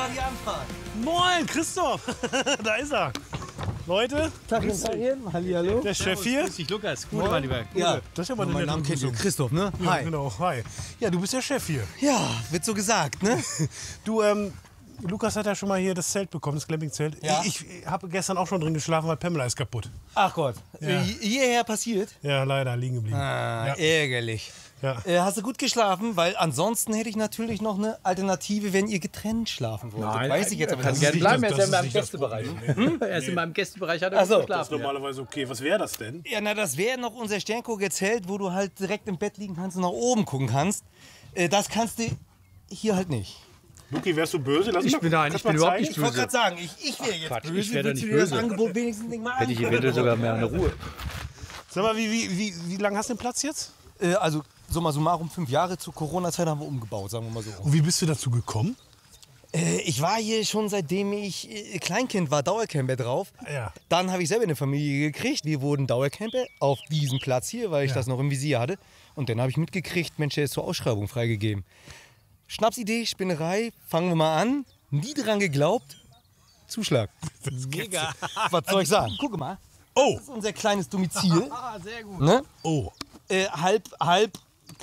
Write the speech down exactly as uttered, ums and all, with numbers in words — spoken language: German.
die Anfahrt. Moin, Christoph. Da ist er. Leute, Tag, Hallihallo. der Chef hier. Grüß dich, Lukas. Gute, mein Lieber. Ja, Das ist ja mal eine mein nette Name kennt ihr. Begrüßung. Christoph, ne? Ja, Hi. genau, hi. Ja, du bist der Chef hier. Ja, wird so gesagt, ne? Du, ähm, Lukas hat ja schon mal hier das Zelt bekommen, das Glamping-Zelt. Ja. Ich, ich habe gestern auch schon drin geschlafen, weil Pamela ist kaputt. Ach Gott. Ja. Hierher passiert? Ja, leider, liegen geblieben. Ah, Ja. ärgerlich. Ja. Äh, hast du gut geschlafen? Weil ansonsten hätte ich natürlich noch eine Alternative, wenn ihr getrennt schlafen wollt. Nein, Weiß ich jetzt aber kann ist gerne nicht bleiben, das- er ist das ja in ist meinem nicht das Gästebereich. Problem. Hm? Er ist in meinem Gästebereich, hat er Ach so. gut Das ist geschlafen. Ja. normalerweise okay. Was wäre das denn? Ja, na, das wäre noch unser Sterngucker Zelt, wo du halt direkt im Bett liegen kannst und nach oben gucken kannst. Äh, das kannst du hier halt nicht. Luki, wärst du böse? Lass Ich mal- bin da- kannst ich bin mal überhaupt zeigen? nicht Ich wollte Böse. gerade sagen, ich, ich wäre jetzt Quatsch, böse. ich wär doch Würdest nicht du dir das böse. Angebot wenigstens nicht mal Hätte ich angucken? eventuell sogar mehr eine Ruhe. Sag mal, wie, wie, wie, wie lange hast du den Platz jetzt? Äh, also, summa summarum, fünf Jahre zur Corona-Zeit haben wir umgebaut, sagen wir mal so. Und wie bist du dazu gekommen? Äh, ich war hier schon seitdem ich äh, Kleinkind war, Dauercamper drauf. Ja. Dann habe ich selber eine Familie gekriegt. Wir wurden Dauercamper auf diesem Platz hier, weil ich Ja. das noch im Visier hatte. Und dann habe ich mitgekriegt, Mensch, der ist zur Ausschreibung freigegeben. Schnapsidee, Spinnerei, fangen wir mal an. Nie dran geglaubt. Zuschlag. Mega. Was soll ich sagen? Guck mal, Oh, das ist unser kleines Domizil. Ah, sehr gut. Ne? oh. Äh, halb, halb